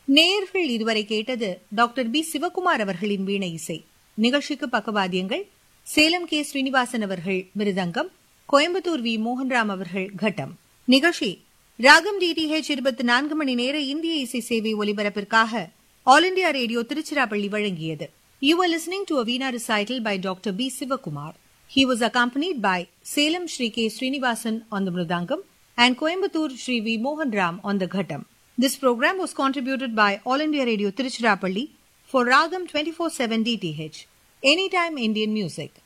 நேயர்கள் இதுவரை கேட்டது டாக்டர் பி சிவகுமார் அவர்களின் வீணை இசை. நிகழ்ச்சிக்கு பக்கவாத்தியங்கள் சேலம் கே ஸ்ரீனிவாசன் அவர்கள் மிருதங்கம், கோயம்புத்தூர் வி மோகன்ராம் அவர்கள் கட்டம். நிகழ்ச்சி ராகம் டிடிஹெச் 24 மணி நேர இந்திய இசை சேவை ஒலிபரப்பிற்காக ஆல் இண்டியா ரேடியோ திருச்சிராப்பள்ளி வழங்கியது. You were listening to a Veena recital by Dr. B. Sivakumar. He was accompanied by Salem Shri K. Srinivasan on the Mridangam and Coimbatore Shri V. Mohan Ram on the Ghattam. This program was contributed by All India Radio Tiruchirappalli for Ragam 24/7 DTH. Anytime Indian Music.